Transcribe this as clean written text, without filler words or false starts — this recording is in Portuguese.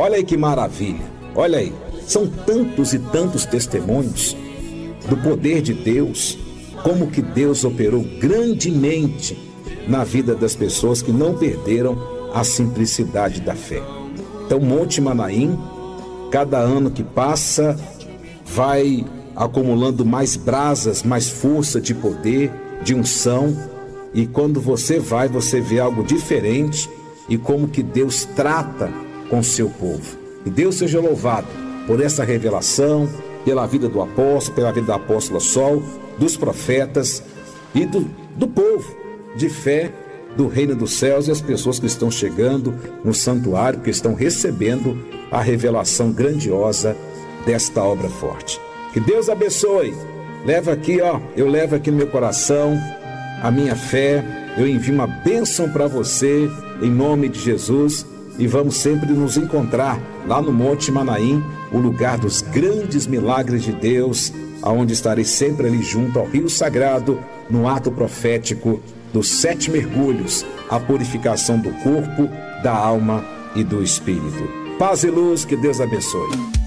Olha aí que maravilha, olha aí. São tantos e tantos testemunhos do poder de Deus, como que Deus operou grandemente na vida das pessoas que não perderam a simplicidade da fé. Então, Monte Manaim, cada ano que passa, vai acumulando mais brasas, mais força de poder, de unção, e quando você vai, você vê algo diferente e como que Deus trata com o seu povo. E Deus seja louvado por essa revelação, pela vida do apóstolo, pela vida da apóstola Sol, dos profetas e do povo de fé do reino dos céus e as pessoas que estão chegando no santuário, que estão recebendo a revelação grandiosa desta obra forte. Que Deus abençoe. Eu levo aqui no meu coração a minha fé, eu envio uma bênção para você, em nome de Jesus, e vamos sempre nos encontrar lá no Monte Manaim, o lugar dos grandes milagres de Deus, aonde estarei sempre ali junto ao Rio Sagrado, no ato profético dos 7 mergulhos, a purificação do corpo, da alma e do espírito. Paz e luz, que Deus abençoe.